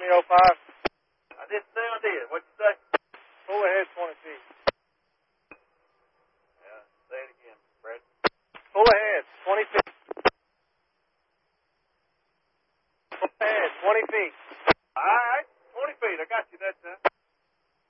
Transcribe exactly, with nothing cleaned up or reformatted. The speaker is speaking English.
oh five. I didn't say I did. What'd you say? Pull ahead twenty feet. Yeah, say it again, Brad. Pull ahead twenty feet. Pull ahead twenty feet. All right, twenty feet. I got you that time.